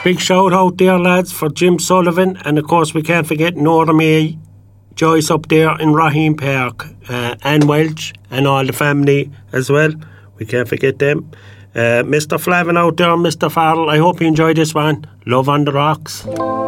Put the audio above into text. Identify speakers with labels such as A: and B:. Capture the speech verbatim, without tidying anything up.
A: Big shout out there, lads, for Jim Sullivan, and of course we can't forget Nora May Joyce up there in Raheem Park, uh, Anne Welch and all the family as well. We can't forget them. Uh, Mister Flavin out there, Mister Farrell, I hope you enjoyed this one. Love on the rocks.